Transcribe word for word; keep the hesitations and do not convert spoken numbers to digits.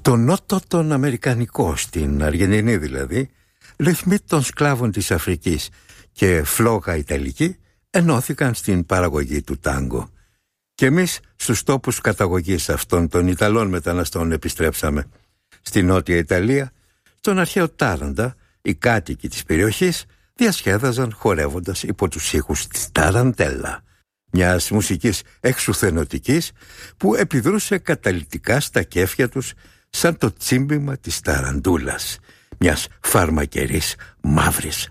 Στο νότο τον Αμερικανικό, στην Αργεντινή δηλαδή, ρυθμοί των σκλάβων της Αφρικής και φλόγα Ιταλική ενώθηκαν στην παραγωγή του τάγκο. Και εμείς στους τόπους καταγωγής αυτών των Ιταλών μεταναστών επιστρέψαμε. Στη Νότια Ιταλία, στον αρχαίο Τάραντα, οι κάτοικοι της περιοχής διασκέδαζαν χορεύοντας υπό τους ήχους της ταραντέλα, μιας μουσικής εξουθενωτικής που επιδρούσε καταλυτικά στα κέφια τους σαν το τσίμπημα της ταραντούλας, μιας φαρμακερής μαύρης